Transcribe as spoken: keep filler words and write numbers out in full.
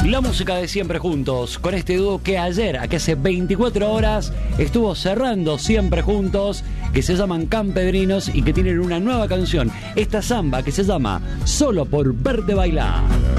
La música de Siempre Juntos, con este dúo que ayer, aquí hace veinticuatro horas, estuvo cerrando Siempre Juntos, que se llaman Campedrinos y que tienen una nueva canción, esta samba que se llama Solo por Verte Bailar.